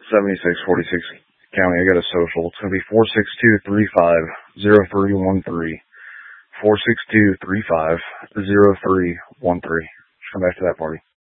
7646 County. I got a social. It's going to be 462-35-0313. 462-35-0313. Come back to that party.